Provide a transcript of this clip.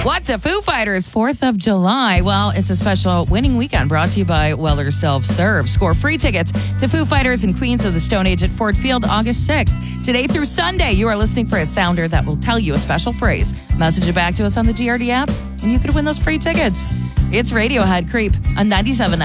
What's a Foo Fighters 4th of July? Well, it's a special winning weekend brought to you by Weller Self-Serve. Score free tickets to Foo Fighters and Queens of the Stone Age at Ford Field August 6th. Today through Sunday, you are listening for a sounder that will tell you a special phrase. Message it back to us on the GRD app, and you could win those free tickets. It's Radiohead Creep on 97.9.